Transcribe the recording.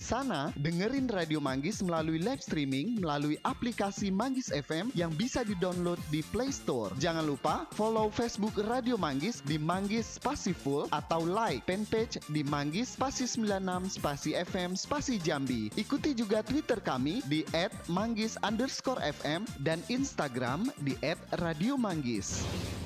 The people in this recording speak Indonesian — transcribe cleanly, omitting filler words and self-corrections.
sana, dengerin Radio Manggis melalui live streaming melalui aplikasi Manggis FM yang bisa di-download di Play Store. Jangan lupa follow Facebook Radio Manggis di Manggis Spasi Full atau like fanpage di Manggis Spasi 96 Spasi FM Spasi Jambi. Ikuti juga Twitter kami di @manggis_fm dan Instagram di @radiomanggis.